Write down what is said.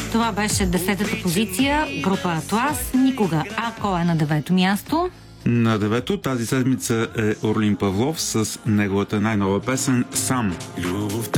Това беше 10-та позиция, група Атлас, Никога. А кой е на 9-то място? На 9-то тази седмица е Орлин Павлов с неговата най-нова песен «Сам».